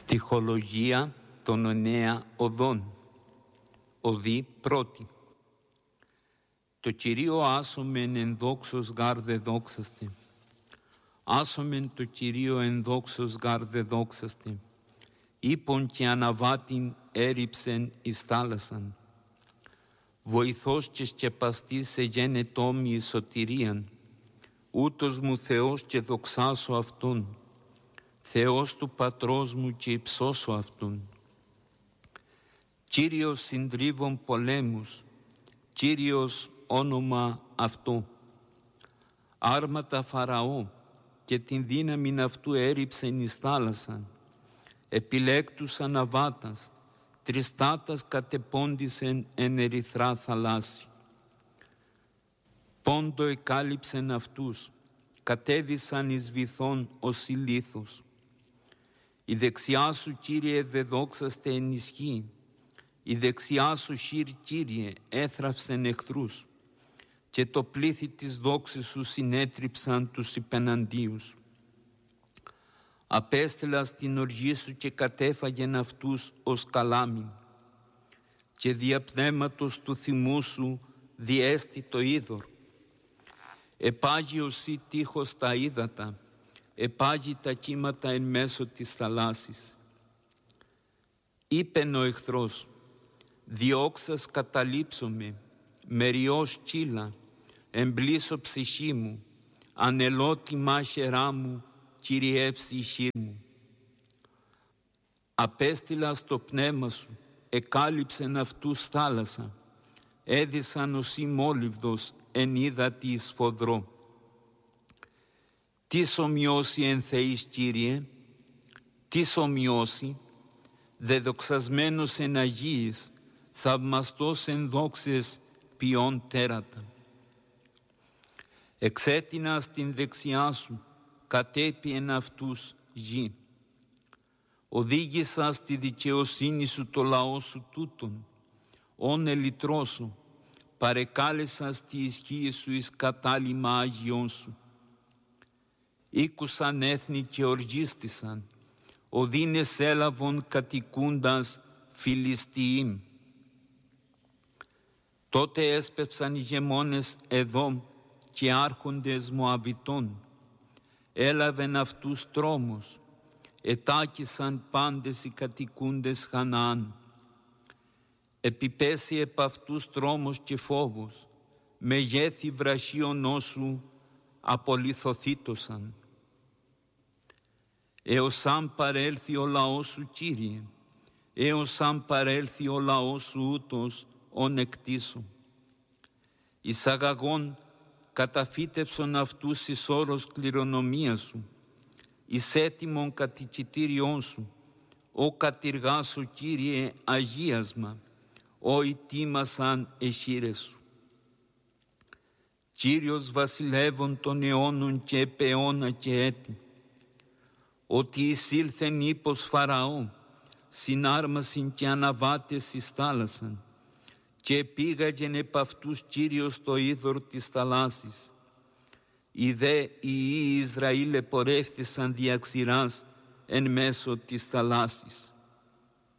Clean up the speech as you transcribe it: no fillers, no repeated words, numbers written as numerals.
Στιχολογία των 9 οδών. Οδή πρώτη. Το Κυρίο άσομεν εν δόξος γάρ δε δόξαστε. Άσομεν το Κυρίο εν δόξος γάρ δε δόξαστε. Ήπον και αναβάτην έριψεν εις θάλασσαν. Βοηθός και σκεπαστής εγένετό μη εις σωτηρίαν. Ούτως μου Θεός και δοξάσω Αυτόν. Θεός του Πατρός μου και υψώσω Αυτόν. Κύριος συντρίβων πολέμους, Κύριος όνομα αυτό. Άρματα Φαραώ και την δύναμην αυτού έριψεν εις θάλασσαν. Επιλέκτους αναβάτας, τριστάτας κατεπώντησεν εν ερυθρά θαλάσσι. Πόντο εκάλυψεν αυτούς, κατέδυσαν εις βυθόν ως ηλίθος. Η δεξιά σου, Κύριε, δε δόξαστε εν ισχύ. Η δεξιά σου, χείρ, Κύριε, έθραψεν εχθρούς. Και το πλήθη της δόξης σου συνέτριψαν τους υπεναντίους. Απέστελας την οργή σου και κατέφαγεν αυτούς ως καλάμιν. Και δια πνεύματος του θυμού σου διέστη το είδωρ. Επάγιος ή τείχος τα ύδατα, επάγει τα κύματα εν μέσω της θαλάσσης. Είπεν ο εχθρός, διώξας καταλήψομαι, μεριός κύλα, εμπλήσω ψυχή μου, ανελώ τη μάχαιρά μου, κυριεύσει η χείρ μου. Απέστειλα στο πνεύμα σου, εκάλυψεν αυτούς θάλασσα, έδισαν ως ημόλυβδος εν ύδατη εις φοδρό. Τι ομοιώσει εν Θεής, Κύριε, τι ομοιώσει, δεδοξασμένος εν Αγίης, θαυμαστός εν δόξες ποιόν τέρατα. Εξέτεινα στην δεξιά σου, κατέπιεν αυτούς γη. Οδήγησα στη δικαιοσύνη σου το λαό σου τούτον, όν ελυτρώσου, παρεκάλεσα στη ισχύ σου εις κατάλημα Άγιον σου. Ήκουσαν έθνη και οργίστησαν, οδύνες έλαβον κατοικούντας Φιλιστιήμ. Τότε έσπεψαν οι γεμόνες Εδόμ και άρχοντες Μωαβιτών. Έλαβεν αυτούς τρόμους, ετάκησαν πάντες οι κατοικούντες Χαναάν. Επιπέσει επ' αυτούς τρόμους και φόβους, μεγέθη βραχίων όσου απολυθωθήτωσαν. Έως αν παρέλθει ο λαός σου, Κύριε, έως αν παρέλθει ο λαός σου ούτως ον εκτίσου. Εις αγαγών καταφύτευσον αυτούς εις όρος κληρονομίας σου, εις έτοιμον κατοικητήριόν σου, ο κατηργάς σου, Κύριε, αγίασμα, ο ητήμασαν εχείρες σου. Κύριος βασιλεύων των αιώνων και επαιώνα και έτη, ότι εισήλθεν ύπος Φαραώ, συνάρμασιν και αναβάτες εις θάλασσαν, και επήγαγεν επ' αυτούς Κύριος το είδωρ της θαλάσσης. Οι δε οι Ιησραήλ επορεύθησαν δια ξηράς εν μέσω της θαλάσσης.